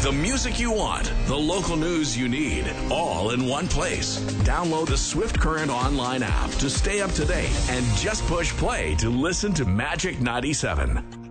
The music you want, the local news you need, all in one place. Download the Swift Current online app to stay up to date and just push play to listen to Magic 97.